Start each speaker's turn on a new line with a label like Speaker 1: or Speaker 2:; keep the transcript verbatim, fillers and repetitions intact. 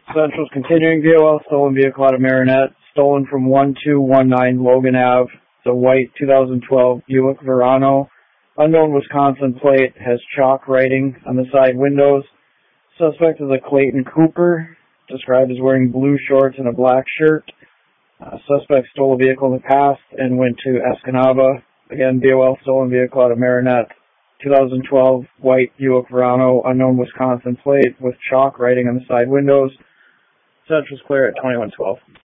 Speaker 1: Central's continuing V O L, stolen vehicle out of Marinette, stolen from one two one nine Logan Avenue. It's a white two thousand twelve Buick Verano. Unknown Wisconsin plate, has chalk writing on the side windows. Suspect is a Clayton Cooper, described as wearing blue shorts and a black shirt. Uh, suspect stole a vehicle in the past and went to Escanaba. Again, V O L, stolen vehicle out of Marinette. two thousand twelve white Buick Verano, unknown Wisconsin plate with chalk writing on the side windows. Central's clear at twenty-one twelve.